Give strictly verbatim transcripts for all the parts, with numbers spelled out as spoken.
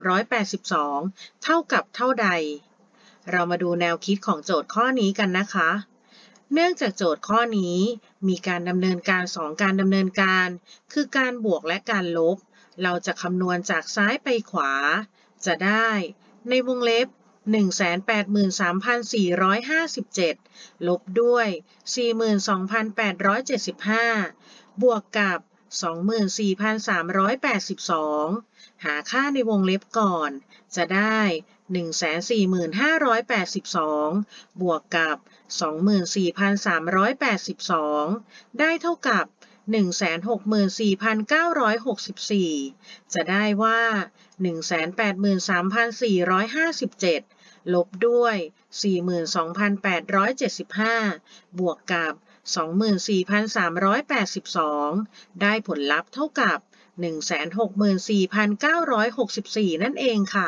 ร้อยแปดสิบสองเท่ากับเท่าใดเรามาดูแนวคิดของโจทย์ข้อนี้กันนะคะเนื่องจากโจทย์ข้อนี้มีการดำเนินการสองการดำเนินการคือการบวกและการลบเราจะคำนวณจากซ้ายไปขวาจะได้ในวงเล็บ หนึ่งแสนแปดหมื่นสามพันสี่ร้อยห้าสิบเจ็ด ลบด้วย สี่หมื่นสองพันแปดร้อยเจ็ดสิบห้า บวกกับ สองหมื่นสี่พันสามร้อยแปดสิบสอง หาค่าในวงเล็บก่อนจะได้ หนึ่งแสนสี่หมื่นห้าร้อยแปดสิบสอง บวกกับ สองหมื่นสี่พันสามร้อยแปดสิบสอง ได้เท่ากับ หนึ่งแสนหกหมื่นสี่พันเก้าร้อยหกสิบสี่ จะได้ว่า หนึ่งแสนแปดหมื่นสามพันสี่ร้อยห้าสิบเจ็ด ลบด้วย สี่หมื่นสองพันแปดร้อยเจ็ดสิบห้า บวกกับ สองหมื่นสี่พันสามร้อยแปดสิบสอง ได้ผลลัพธ์เท่ากับ หนึ่งแสนหกหมื่นสี่พันเก้าร้อยหกสิบสี่ นั่นเองค่ะ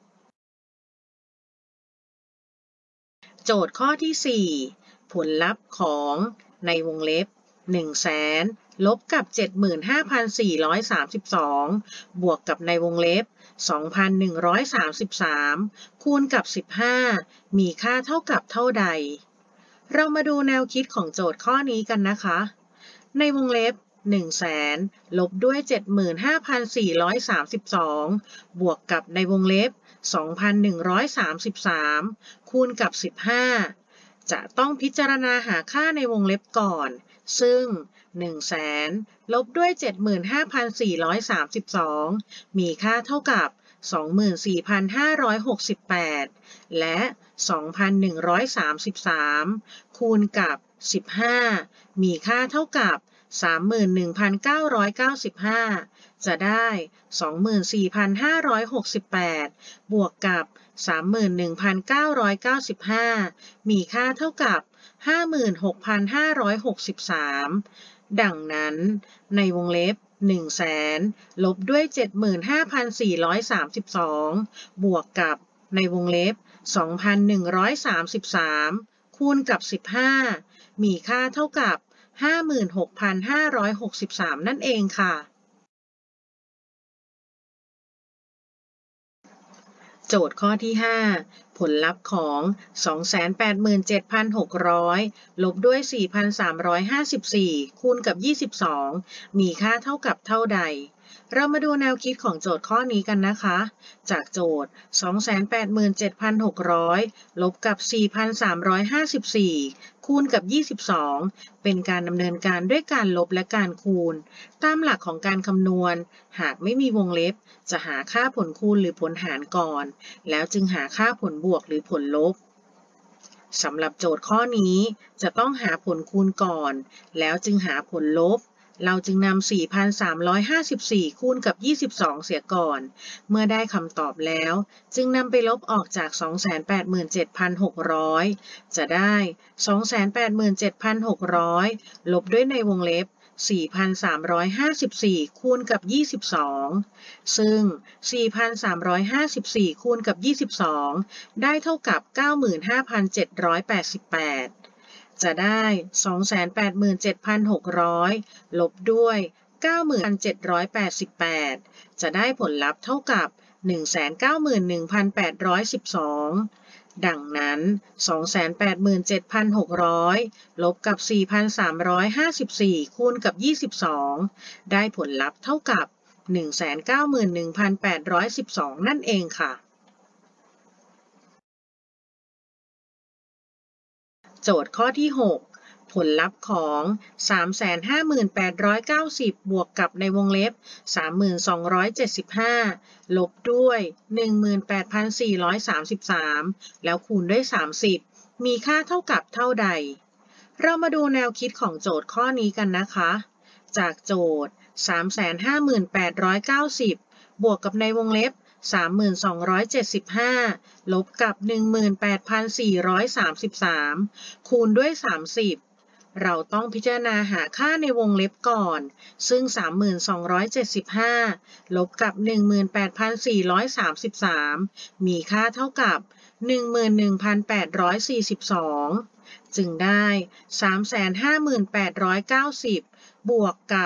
โจทย์ข้อที่ สี่ ผลลัพธ์ของในวงเล็บ หนึ่งแสน ลบกับ เจ็ดหมื่นห้าพันสี่ร้อยสามสิบสอง บวกกับในวงเล็บ สองพันหนึ่งร้อยสามสิบสาม คูณกับ สิบห้า มีค่าเท่ากับเท่าใด เรามาดูแนวคิดของโจทย์ข้อนี้กันนะคะในวงเล็บ หนึ่งแสน ลบด้วย เจ็ดหมื่นห้าพันสี่ร้อยสามสิบสอง บวกกับในวงเล็บ สองพันหนึ่งร้อยสามสิบสาม คูณกับ สิบห้า จะต้องพิจารณาหาค่าในวงเล็บก่อนซึ่ง หนึ่งแสน ลบด้วย เจ็ดหมื่นห้าพันสี่ร้อยสามสิบสอง มีค่าเท่ากับ สองหมื่นสี่พันห้าร้อยหกสิบแปด และ สองพันหนึ่งร้อยสามสิบสาม คูณกับ สิบห้า มีค่าเท่ากับ สามหมื่นหนึ่งพันเก้าร้อยเก้าสิบห้า จะได้ สองหมื่นสี่พันห้าร้อยหกสิบแปด บวกกับ สามหมื่นหนึ่งพันเก้าร้อยเก้าสิบห้า มีค่าเท่ากับ ห้าหมื่นหกพันห้าร้อยหกสิบสาม ดังนั้นในวงเล็บ หนึ่งแสน ลบด้วย เจ็ดหมื่นห้าพันสี่ร้อยสามสิบสอง บวกกับในวงเล็บ สองพันหนึ่งร้อยสามสิบสาม คูณกับ สิบห้า มีค่าเท่ากับ ห้าหมื่นหกพันห้าร้อยหกสิบสาม นั่นเองค่ะโจทย์ข้อที่ ห้า ผลลัพธ์ของ สองแสนแปดหมื่นเจ็ดพันหกร้อย ลบด้วย สี่พันสามร้อยห้าสิบสี่ คูณกับ ยี่สิบสอง มีค่าเท่ากับเท่าใด เรามาดูแนวคิดของโจทย์ข้อนี้กันนะคะ จากโจทย์ สองแสนแปดหมื่นเจ็ดพันหกร้อย ลบกับ สี่พันสามร้อยห้าสิบสี่ คูณกับ ยี่สิบสอง เป็นการดำเนินการด้วยการลบและการคูณ ตามหลักของการคำนวณ หากไม่มีวงเล็บ จะหาค่าผลคูณหรือผลหารก่อน แล้วจึงหาค่าผลบวกหรือผลลบ สำหรับโจทย์ข้อนี้จะต้องหาผลคูณก่อน แล้วจึงหาผลลบ เราจึงนำ สี่พันสามร้อยห้าสิบสี่ คูณกับ ยี่สิบสอง เสียก่อน เมื่อได้คำตอบแล้ว จึงนำไปลบออกจาก สองแสนแปดหมื่นเจ็ดพันหกร้อย จะได้ สองแสนแปดหมื่นเจ็ดพันหกร้อย ลบด้วยในวงเล็บ สี่พันสามร้อยห้าสิบสี่ คูณกับ ยี่สิบสอง ซึ่ง สี่พันสามร้อยห้าสิบสี่ คูณกับ ยี่สิบสอง ได้เท่ากับ เก้าหมื่นห้าพันเจ็ดร้อยแปดสิบแปด จะได้ สองแสนแปดหมื่นเจ็ดพันหกร้อย ลบด้วย เก้าหมื่นเจ็ดร้อยแปดสิบแปด จะได้ผลลัพธ์เท่ากับ หนึ่งแสนเก้าหมื่นหนึ่งพันแปดร้อยสิบสอง ดังนั้น สองแสนแปดหมื่นเจ็ดพันหกร้อย ลบกับ สี่พันสามร้อยห้าสิบสี่ คูณกับ ยี่สิบสอง ได้ผลลัพธ์เท่ากับ หนึ่งแสนเก้าหมื่นหนึ่งพันแปดร้อยสิบสอง นั่นเองค่ะโจทย์ข้อที่ หก ผลลัพธ์ของ สามแสนห้าหมื่นแปดร้อยเก้าสิบ บวกกับในวงเล็บ สามหมื่นสองร้อยเจ็ดสิบห้า ลบด้วย หนึ่งหมื่นแปดพันสี่ร้อยสามสิบสาม แล้วคูณด้วย สามสิบ มีค่าเท่ากับเท่าใด เรามาดูแนวคิดของโจทย์ข้อนี้กันนะคะ จากโจทย์ สามแสนห้าหมื่นแปดร้อยเก้าสิบ บวกกับในวงเล็บ สามหมื่นสองร้อยเจ็ดสิบห้า ลบกับ หนึ่งหมื่นแปดพันสี่ร้อยสามสิบสาม คูณด้วย สามสิบ เราต้องพิจารณาหาค่าในวงเล็บก่อน ซึ่ง สามหมื่นสองร้อยเจ็ดสิบห้า ลบกับ หนึ่งหมื่นแปดพันสี่ร้อยสามสิบสาม มีค่าเท่ากับ หนึ่งหมื่นหนึ่งพันแปดร้อยสี่สิบสอง จึงได้ สามแสนห้าหมื่นแปดร้อยเก้าสิบ บวกกับ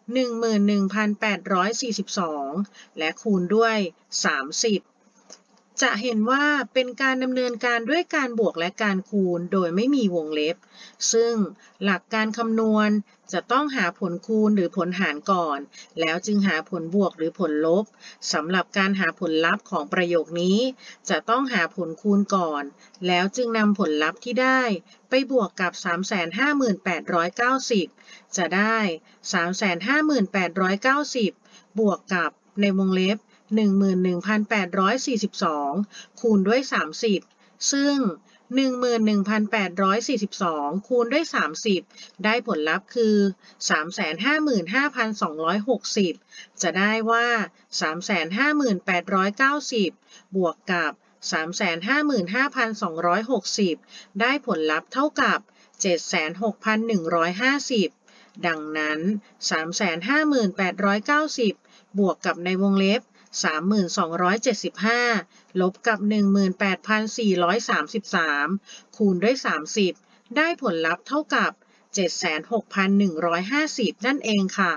หนึ่งหมื่นหนึ่งพันแปดร้อยสี่สิบสอง และคูณด้วยสามสิบจะเห็นว่าเป็นการดำเนินการด้วยการบวกและการคูณโดยไม่มีวงเล็บซึ่งหลักการคำนวณจะต้องหาผลคูณหรือผลหารก่อนแล้วจึงหาผลบวกหรือผลลบสำหรับการหาผลลัพธ์ของประโยคนี้จะต้องหาผลคูณก่อนแล้วจึงนำผลลัพธ์ที่ได้ไปบวกกับ สามแสนห้าหมื่นแปดร้อยเก้าสิบ จะได้ สามแสนห้าหมื่นแปดร้อยเก้าสิบ บวกกับในวงเล็บ หนึ่งหมื่นหนึ่งพันแปดร้อยสี่สิบสอง คูณด้วย สามสิบ ซึ่ง หนึ่งหมื่นหนึ่งพันแปดร้อยสี่สิบสอง คูณด้วย สามสิบ ได้ผลลัพธ์คือ สามแสนห้าหมื่นห้าพันสองร้อยหกสิบ จะได้ว่า สามแสนห้าหมื่นแปดร้อยเก้าสิบ บวกกับ สามแสนห้าหมื่นห้าพันสองร้อยหกสิบ ได้ผลลัพธ์เท่ากับ เจ็ดแสนหกพันหนึ่งร้อยห้าสิบ ดังนั้น สามแสนห้าหมื่นแปดร้อยเก้าสิบ บวกกับในวงเล็บ สามหมื่นสองร้อยเจ็ดสิบห้า ลบกับ หนึ่งหมื่นแปดพันสี่ร้อยสามสิบสาม คูณด้วย สามสิบ ได้ผลลัพธ์เท่ากับ เจ็ดแสนหกพันหนึ่งร้อยห้าสิบ นั่นเองค่ะ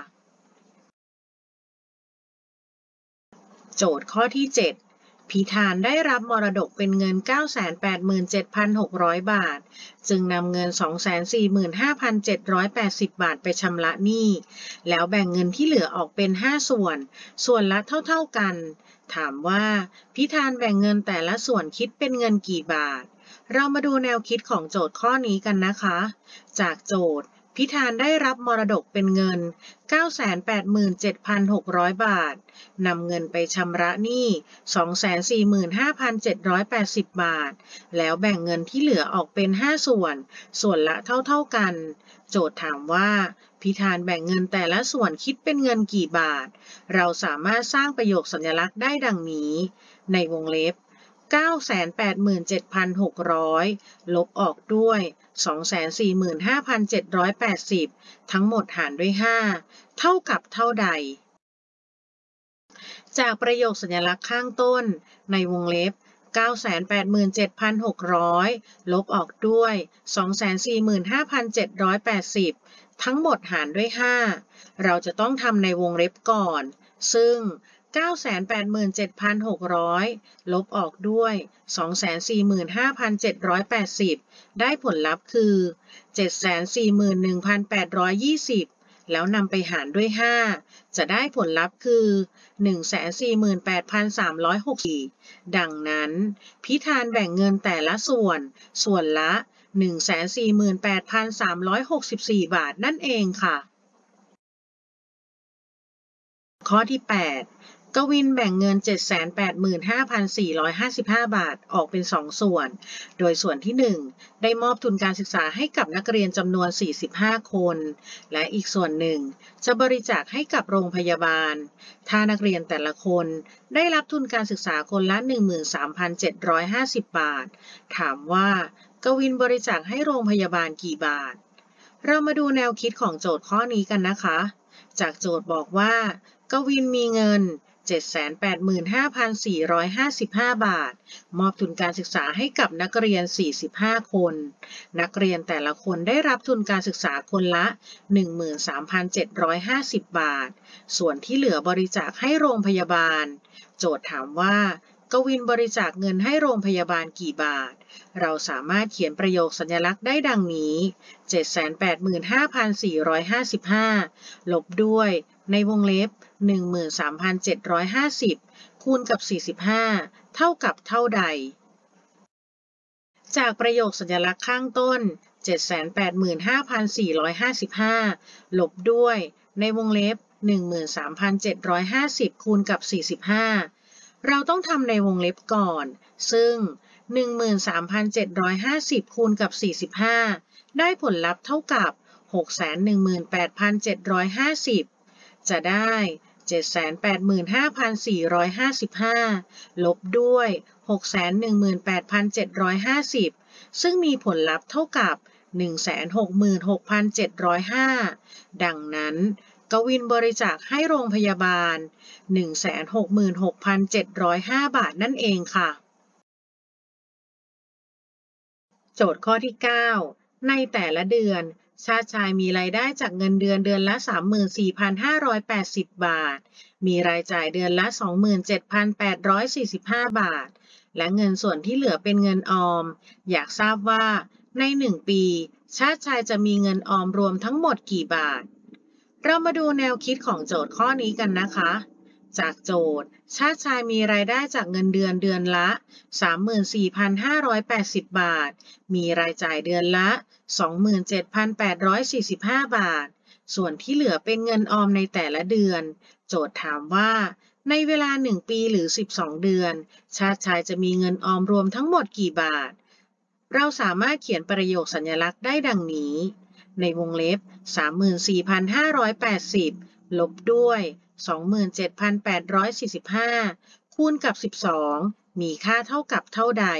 โจทย์ข้อที่ เจ็ด พิธานได้รับมรดกเป็นเงิน เก้าแสนแปดหมื่นเจ็ดพันหกร้อย บาท จึงนำเงิน สองแสนสี่หมื่นห้าพันเจ็ดร้อยแปดสิบ บาทไปชำระหนี้ แล้วแบ่งเงินที่เหลือออกเป็น ห้า ส่วน ส่วนละเท่าๆกัน ถามว่าพิธานแบ่งเงินแต่ละส่วนคิดเป็นเงินกี่บาท เรามาดูแนวคิดของโจทย์ข้อนี้กันนะคะ จากโจทย์พิธานได้รับมรดกเป็นเงิน เก้าแสนแปดหมื่นเจ็ดพันหกร้อย บาท นำเงินไปชำระหนี้ สองแสนสี่หมื่นห้าพันเจ็ดร้อยแปดสิบ บาท แล้วแบ่งเงินที่เหลือออกเป็น ห้า ส่วน ส่วนละเท่าๆกัน โจทย์ถามว่าพิธานแบ่งเงินแต่ละส่วนคิดเป็นเงินกี่บาท เราสามารถสร้างประโยคสัญลักษณ์ได้ดังนี้ ในวงเล็บ เก้าแสนแปดหมื่นเจ็ดพันหกร้อย ลบออกด้วย สองแสนสี่หมื่นห้าพันเจ็ดร้อยแปดสิบ ทั้งหมดหารด้วย ห้า เท่ากับเท่าใด จากประโยคสัญลักษณ์ข้างต้นในวงเล็บ เก้าแสนแปดหมื่นเจ็ดพันหกร้อย ลบออกด้วย สองแสนสี่หมื่นห้าพันเจ็ดร้อยแปดสิบ ทั้งหมดหารด้วย ห้า เราจะต้องทำในวงเล็บก่อน ซึ่ง เก้าแสนแปดหมื่นเจ็ดพันหกร้อย ลบออกด้วย สองแสนสี่หมื่นห้าพันเจ็ดร้อยแปดสิบ ได้ผลลัพธ์คือ เจ็ดแสนสี่หมื่นหนึ่งพันแปดร้อยยี่สิบ แล้วนำไปหารด้วย ห้า จะได้ผลลัพธ์คือ หนึ่งแสนสี่หมื่นแปดพันสามร้อยหกสิบ ดังนั้นพิธานแบ่งเงินแต่ละส่วน ส่วนละ หนึ่งแสนสี่หมื่นแปดพันสามร้อยหกสิบสี่ บาทนั่นเองค่ะ ข้อที่ แปด กวินแบ่งเงิน เจ็ดแสนแปดหมื่นห้าพันสี่ร้อยห้าสิบห้า บาทออกเป็น สอง ส่วน โดยส่วนที่ หนึ่ง ได้มอบทุนการศึกษาให้กับนักเรียนจำนวน สี่สิบห้า คน และอีกส่วนหนึ่งจะบริจาคให้กับโรงพยาบาล ถ้านักเรียนแต่ละคนได้รับทุนการศึกษาคนละ หนึ่งหมื่นสามพันเจ็ดร้อยห้าสิบ บาท ถามว่ากวินบริจาคให้โรงพยาบาลกี่บาท เรามาดูแนวคิดของโจทย์ข้อนี้กันนะคะ จากโจทย์บอกว่ากวินมีเงิน เจ็ดแสนแปดหมื่นห้าพันสี่ร้อยห้าสิบห้า บาท มอบทุนการศึกษาให้กับนักเรียน สี่สิบห้า คน นักเรียนแต่ละคนได้รับทุนการศึกษาคนละ หนึ่งหมื่นสามพันเจ็ดร้อยห้าสิบ บาท ส่วนที่เหลือบริจาคให้โรงพยาบาล โจทย์ถามว่ากวินบริจาคเงินให้โรงพยาบาลกี่บาท เราสามารถเขียนประโยคสัญลักษณ์ได้ดังนี้ เจ็ดแสนแปดหมื่นห้าพันสี่ร้อยห้าสิบห้า ลบด้วยในวงเล็บ หนึ่งหมื่นสามพันเจ็ดร้อยห้าสิบ คูณกับ สี่สิบห้า เท่ากับเท่าใด จากประโยคสัญลักษณ์ข้างต้น เจ็ดแสนแปดหมื่นห้าพันสี่ร้อยห้าสิบห้า ลบด้วยในวงเล็บ หนึ่งหมื่นสามพันเจ็ดร้อยห้าสิบ คูณกับ สี่สิบห้า เราต้องทำในวงเล็บก่อน ซึ่ง หนึ่งหมื่นสามพันเจ็ดร้อยห้าสิบ คูณกับ สี่สิบห้า ได้ผลลัพธ์เท่ากับ หกแสนหนึ่งหมื่นแปดพันเจ็ดร้อยห้าสิบ จะได้ เจ็ดแสนแปดหมื่นห้าพันสี่ร้อยห้าสิบห้า ลบด้วย หกแสนหนึ่งหมื่นแปดพันเจ็ดร้อยห้าสิบ ซึ่งมีผลลัพธ์เท่ากับ หนึ่งแสนหกหมื่นหกพันเจ็ดร้อยห้า ดังนั้นกวินบริจาคให้โรงพยาบาล หนึ่งแสนหกหมื่นหกพันเจ็ดร้อยห้า บาทนั่นเองค่ะ โจทย์ข้อที่ เก้า ในแต่ละเดือนชาติชายมีรายได้จากเงินเดือนเดือนละ สามหมื่นสี่พันห้าร้อยแปดสิบ บาท มีรายจ่ายเดือนละ สองหมื่นเจ็ดพันแปดร้อยสี่สิบห้า บาท และเงินส่วนที่เหลือเป็นเงินออม อยากทราบว่าใน หนึ่ง ปี ชาติชายจะมีเงินออมรวมทั้งหมดกี่บาท เรามาดูแนวคิดของโจทย์ข้อนี้กันนะคะ จากโจทย์ ชาติชายมีรายได้จากเงินเดือนเดือนละ สามหมื่นสี่พันห้าร้อยแปดสิบ บาท มีรายจ่ายเดือนละ สองหมื่นเจ็ดพันแปดร้อยสี่สิบห้า บาท ส่วนที่เหลือเป็นเงินออมในแต่ละเดือน โจทย์ถามว่า ในเวลา หนึ่ง ปีหรือ สิบสอง เดือน ชาติชายจะมีเงินออมรวมทั้งหมดกี่บาท เราสามารถเขียนประโยคสัญลักษณ์ได้ดังนี้ ในวงเล็บ สามหมื่นสี่พันห้าร้อยแปดสิบ ลบด้วย สองหมื่นเจ็ดพันแปดร้อยสี่สิบห้า คูณกับ สิบสอง มีค่าเท่ากับเท่าใด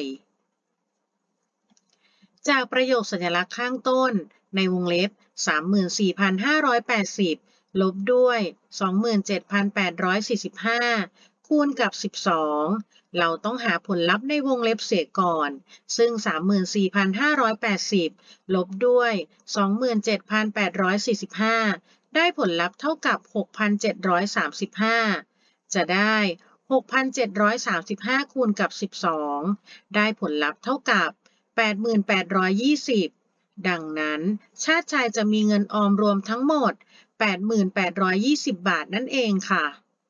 จากประโยคสัญลักษณ์ข้างต้น ในวงเล็บ สามหมื่นสี่พันห้าร้อยแปดสิบ ลบด้วย สองหมื่นเจ็ดพันแปดร้อยสี่สิบห้า คูณกับ สิบสอง เราต้องหาผลลัพธ์ในวงเล็บเสียก่อน ซึ่ง สามหมื่นสี่พันห้าร้อยแปดสิบ ลบด้วย สองหมื่นเจ็ดพันแปดร้อยสี่สิบห้า ได้ผลลัพธ์เท่ากับ หกพันเจ็ดร้อยสามสิบห้า จะได้ หกพันเจ็ดร้อยสามสิบห้า คูณกับ สิบสอง ได้ผลลัพธ์เท่ากับ แปดหมื่นแปดร้อยยี่สิบ ดังนั้น ชาติชายจะมีเงินออมรวมทั้งหมด แปดหมื่นแปดร้อยยี่สิบ บาทนั่นเองค่ะ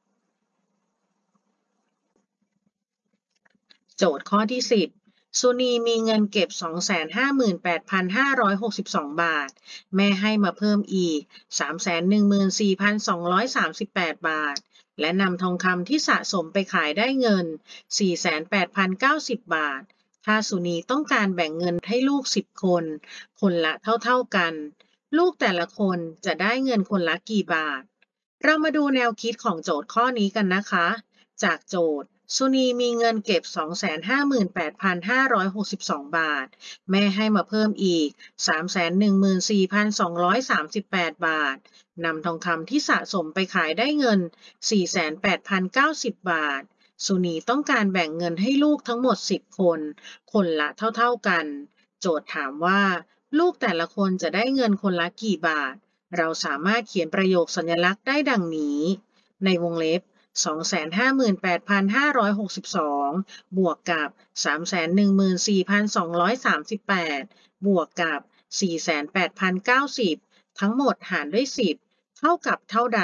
โจทย์ข้อที่ สิบ สุนีมีเงินเก็บ สองแสนห้าหมื่นแปดพันห้าร้อยหกสิบสอง บาท แม่ให้มาเพิ่มอีก สามแสนหนึ่งหมื่นสี่พันสองร้อยสามสิบแปด บาท และนำทองคำที่สะสมไปขายได้เงิน สี่แสนแปดพันเก้าสิบ บาท ถ้าสุนีต้องการแบ่งเงินให้ลูก สิบ คน คนละเท่าๆกัน ลูกแต่ละคนจะได้เงินคนละกี่บาท เรามาดูแนวคิดของโจทย์ข้อนี้กันนะคะ จากโจทย์ สุนีมีเงินเก็บ สองแสนห้าหมื่นแปดพันห้าร้อยหกสิบสอง บาท แม่ให้มาเพิ่มอีก สามแสนหนึ่งหมื่นสี่พันสองร้อยสามสิบแปด บาท นำทองคำที่สะสมไปขายได้เงิน สี่แสนแปดพันเก้าสิบ บาท สุนีต้องการแบ่งเงินให้ลูกทั้งหมด สิบ คน คนละเท่าๆกัน โจทย์ถามว่า ลูกแต่ละคนจะได้เงินคนละกี่บาท เราสามารถเขียนประโยคสัญลักษณ์ได้ดังนี้ ในวงเล็บ สองแสนห้าหมื่นแปดพันห้าร้อยหกสิบสอง บวกกับ สามแสนหนึ่งหมื่นสี่พันสองร้อยสามสิบแปด บวกกับ สี่แสนแปดพันเก้าสิบ ทั้งหมดหารด้วย สิบ เท่ากับเท่าใด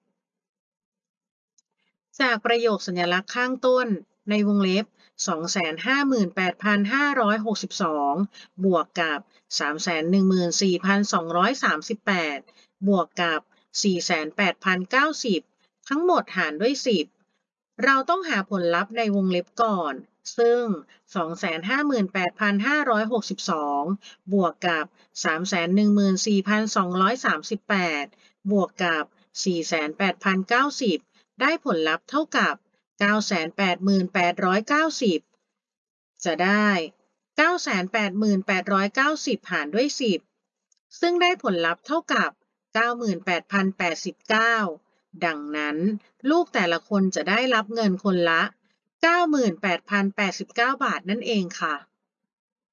จากประโยคสัญลักษณ์ข้างต้น ในวงเล็บ สองแสนห้าหมื่นแปดพันห้าร้อยหกสิบสอง บวกกับ สามแสนหนึ่งหมื่นสี่พันสองร้อยสามสิบแปด บวกกับ สี่แสนแปดพันเก้าสิบ ทั้งหมดหารด้วย สิบ เราต้องหาผลลัพธ์ในวงเล็บก่อน ซึ่ง สองแสนห้าหมื่นแปดพันห้าร้อยหกสิบสอง บวกกับ สามแสนหนึ่งหมื่นสี่พันสองร้อยสามสิบแปด บวกกับ สี่แสนแปดพันเก้าสิบ ได้ผลลัพธ์เท่ากับ เก้าแสนแปดหมื่นแปดร้อยเก้าสิบ จะได้ เก้าแสนแปดหมื่นแปดร้อยเก้าสิบ หารด้วย สิบ ซึ่งได้ผลลัพธ์เท่ากับ เก้าหมื่นแปดพันแปดสิบเก้า ดังนั้นลูกแต่ละคนจะได้รับเงินคนละ เก้าหมื่นแปดพันแปดสิบเก้า บาทนั่นเองค่ะ